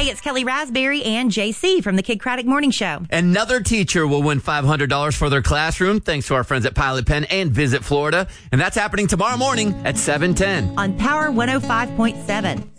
Hey, it's Kelly Raspberry and JC from the Kid Craddock Morning Show. Another teacher will win $500 for their classroom thanks to our friends at Pilot Pen and Visit Florida. And that's happening tomorrow morning at 7:10 on Power 105.7.